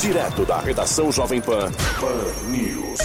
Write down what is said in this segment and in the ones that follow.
Direto da redação Jovem Pan, Pan News.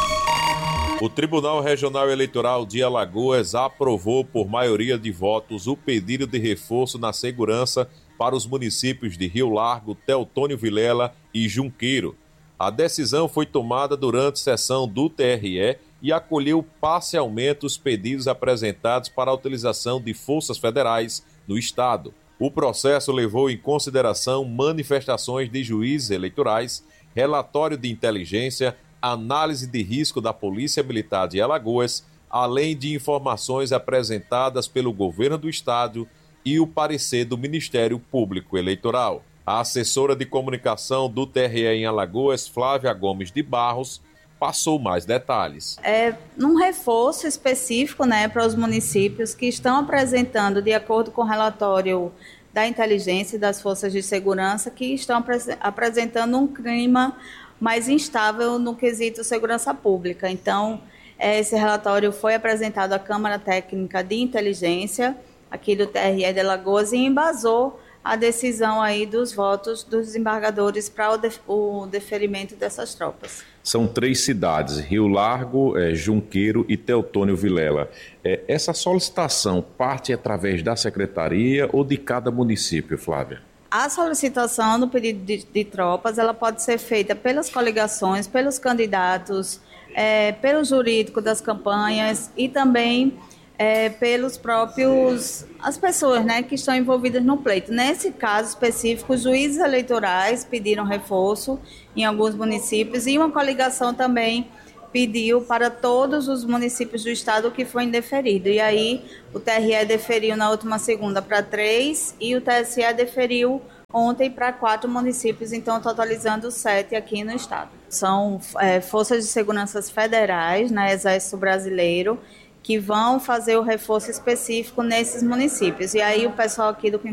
O Tribunal Regional Eleitoral de Alagoas aprovou por maioria de votos o pedido de reforço na segurança para os municípios de Rio Largo, Teotônio Vilela e Junqueiro. A decisão foi tomada durante sessão do TRE e acolheu parcialmente os pedidos apresentados para a utilização de forças federais no estado. O processo levou em consideração manifestações de juízes eleitorais, relatório de inteligência, análise de risco da Polícia Militar de Alagoas, além de informações apresentadas pelo governo do estado e o parecer do Ministério Público Eleitoral. A assessora de comunicação do TRE em Alagoas, Flávia Gomes de Barros, passou mais detalhes. Num reforço específico, para os municípios que estão apresentando, de acordo com o relatório da inteligência e das forças de segurança, que estão apresentando um clima mais instável no quesito segurança pública. Então, esse relatório foi apresentado à Câmara Técnica de Inteligência, aqui do TRE de Alagoas, e embasou a decisão aí dos votos dos desembargadores para o deferimento dessas tropas. São 3 cidades, Rio Largo, Junqueiro e Teotônio Vilela. Essa solicitação parte através da secretaria ou de cada município, Flávia? A solicitação do pedido de tropas, ela pode ser feita pelas coligações, pelos candidatos, pelo jurídico das campanhas e também pelos próprios, as pessoas que estão envolvidas no pleito. Nesse caso específico, os juízes eleitorais pediram reforço em alguns municípios e uma coligação também pediu para todos os municípios do estado o que foi indeferido. E aí o TRE deferiu na última segunda para 3 e o TSE deferiu ontem para 4 municípios, então totalizando 7 aqui no estado. São forças de segurança federais, Exército Brasileiro, que vão fazer o reforço específico nesses municípios. E aí o pessoal aqui do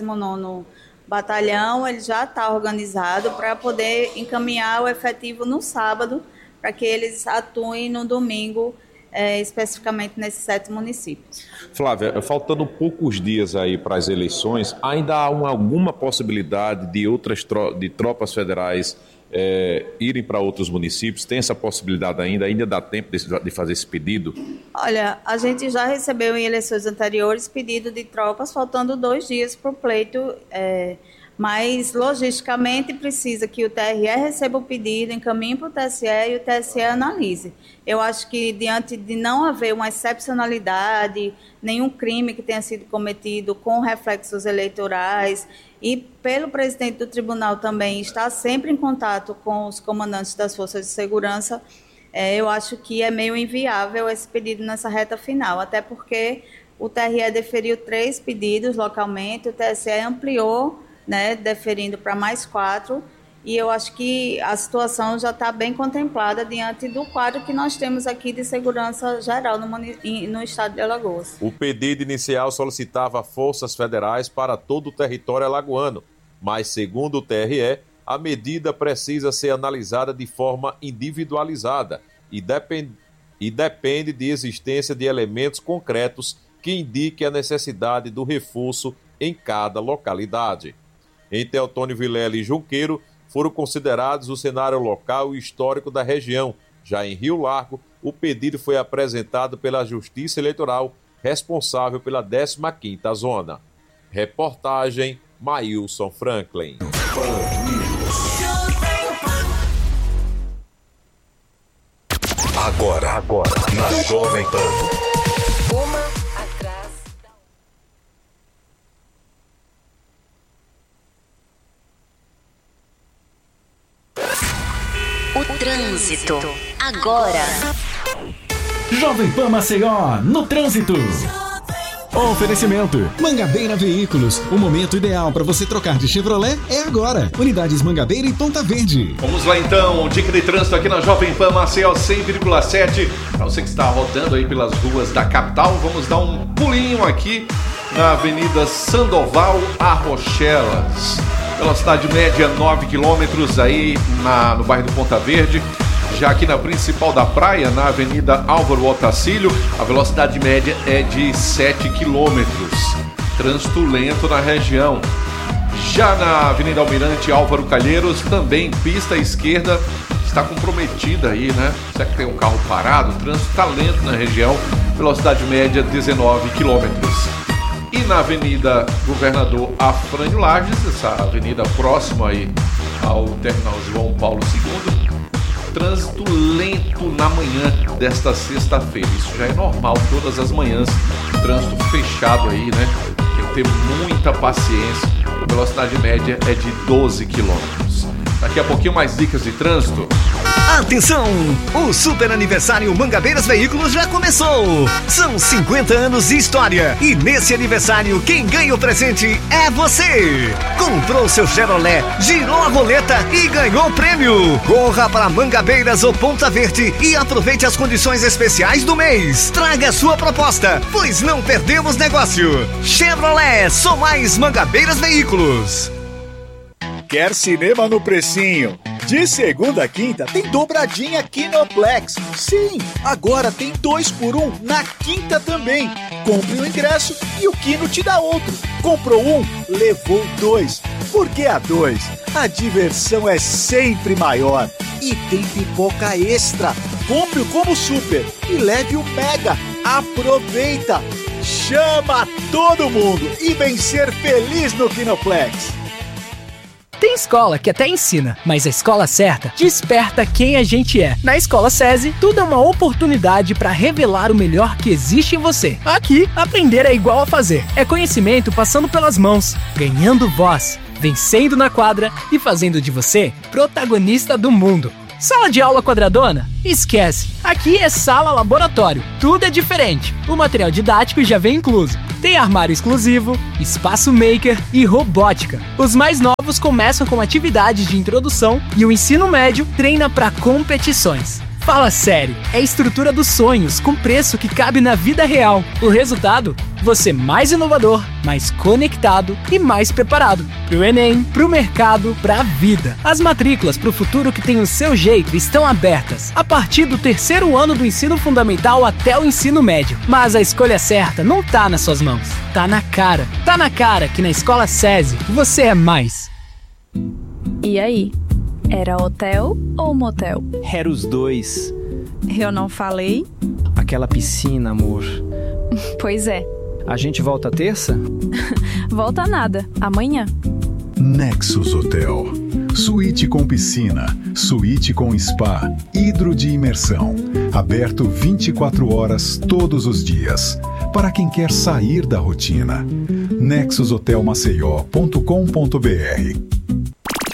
59º Batalhão, ele já está organizado para poder encaminhar o efetivo no sábado, para que eles atuem no domingo, especificamente nesses 7 municípios. Flávia, faltando poucos dias aí para as eleições, ainda há alguma possibilidade de tropas federais irem para outros municípios? Tem essa possibilidade ainda dá tempo de fazer esse pedido? Olha, a gente já recebeu em eleições anteriores pedido de tropas, faltando 2 dias para o pleito, mas logisticamente precisa que o TRE receba o pedido, encaminhe para o TSE e o TSE analise. Eu acho que diante de não haver uma excepcionalidade, nenhum crime que tenha sido cometido com reflexos eleitorais, e pelo presidente do tribunal também estar sempre em contato com os comandantes das forças de segurança, eu acho que é meio inviável esse pedido nessa reta final, até porque o TRE deferiu 3 pedidos localmente, o TSE ampliou, deferindo para mais 4, e eu acho que a situação já está bem contemplada diante do quadro que nós temos aqui de segurança geral no estado de Alagoas. O pedido inicial solicitava forças federais para todo o território alagoano, mas, segundo o TRE, a medida precisa ser analisada de forma individualizada e depende de existência de elementos concretos que indiquem a necessidade do reforço em cada localidade. Em Teotônio Vilela e Junqueiro, foram considerados o cenário local e histórico da região. Já em Rio Largo, o pedido foi apresentado pela Justiça Eleitoral, responsável pela 15ª Zona. Reportagem, Maílson Franklin. Agora, na Jovem Pan. O trânsito, agora. Jovem Pan Maceió, no trânsito. Oferecimento Mangabeira Veículos, o momento ideal para você trocar de Chevrolet é agora. Unidades Mangabeira e Ponta Verde. Vamos lá então, dica de trânsito aqui na Jovem Pan Maceió 100,7. Para você que está rodando aí pelas ruas da capital, vamos dar um pulinho aqui na Avenida Sandoval Arrochelas. Velocidade média 9 km aí no bairro do Ponta Verde. Já aqui na principal da praia, na Avenida Álvaro Otacílio, a velocidade média é de 7 km. Trânsito lento na região. Já na Avenida Almirante Álvaro Calheiros, também pista esquerda está comprometida aí, né? Será que tem um carro parado? O trânsito está lento na região, velocidade média 19 km. E na Avenida Governador Afrânio Lages, essa avenida próxima aí ao Terminal João Paulo II, trânsito lento na manhã desta sexta-feira. Isso já é normal todas as manhãs, trânsito fechado aí, né? Tem que ter muita paciência. A velocidade média é de 12 km. Daqui a pouquinho mais dicas de trânsito. Atenção! O super aniversário Mangabeiras Veículos já começou! São 50 anos de história e nesse aniversário quem ganha o presente é você! Comprou seu Chevrolet, girou a roleta e ganhou o prêmio! Corra para Mangabeiras ou Ponta Verde e aproveite as condições especiais do mês! Traga sua proposta, pois não perdemos negócio! Chevrolet, só mais Mangabeiras Veículos! Quer cinema no precinho? De segunda a quinta tem dobradinha Kinoplex. Sim, agora tem 2 por 1 na quinta também. Compre um ingresso e o Kino te dá outro. Comprou um, levou 2. Porque a 2, a diversão é sempre maior. E tem pipoca extra. Compre o Combo Super e leve o Mega. Aproveita! Chama todo mundo e vem ser feliz no Kinoplex. Tem escola que até ensina, mas a escola certa desperta quem a gente é. Na Escola SESI, tudo é uma oportunidade para revelar o melhor que existe em você. Aqui, aprender é igual a fazer. É conhecimento passando pelas mãos, ganhando voz, vencendo na quadra e fazendo de você protagonista do mundo. Sala de aula quadradona? Esquece! Aqui é sala laboratório. Tudo é diferente. O material didático já vem incluso. Tem armário exclusivo, espaço maker e robótica. Os mais novos começam com atividades de introdução e o ensino médio treina para competições. Fala sério, é a estrutura dos sonhos com preço que cabe na vida real. O resultado? Você mais inovador, mais conectado e mais preparado. Pro Enem, pro mercado, pra vida. As matrículas pro futuro que tem o seu jeito estão abertas. A partir do 3º ano do ensino fundamental até o ensino médio. Mas a escolha certa não tá nas suas mãos. Tá na cara. Tá na cara que na Escola SESI você é mais. E aí? Era hotel ou motel? Era os dois. Eu não falei? Aquela piscina, amor. Pois é. A gente volta terça? Volta nada. Amanhã. Nexus Hotel. Suíte com piscina, suíte com spa, hidro de imersão. Aberto 24 horas todos os dias. Para quem quer sair da rotina. nexushotelmaceió.com.br